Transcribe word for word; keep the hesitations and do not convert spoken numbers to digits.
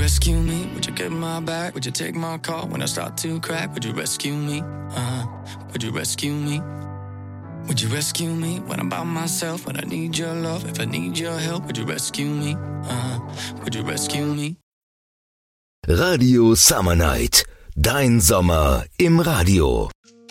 rescue me? Would you get my back? Would you take my call when I start to crack? Would you rescue me? Uh, would you rescue me? Would you rescue me when I'm by myself? When I need your love, if I need your help, would you rescue me? Uh, would you rescue me? Radio Summer Night. Dein Sommer im Radio.